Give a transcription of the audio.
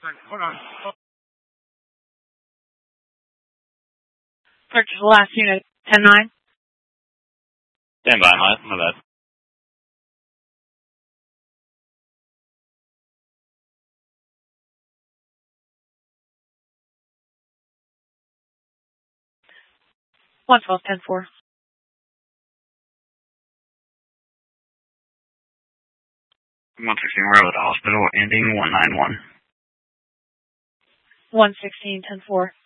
Hold on. Search the last unit, 10-9. Stand by, my bad. One 12-10-4. 116 Road Hospital, ending 191. 116-10-4.